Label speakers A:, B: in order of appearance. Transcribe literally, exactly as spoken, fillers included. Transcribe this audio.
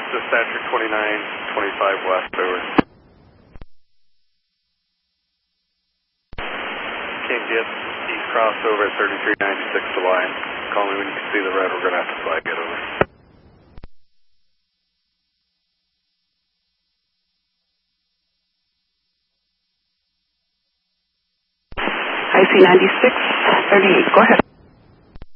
A: Dispatcher twenty-nine twenty-five West, over. Can't get east crossover at thirty-three ninety-six to line. Call me when you can see the red, we're going to have to flag it over.
B: I C ninety-six thirty-eight, go ahead.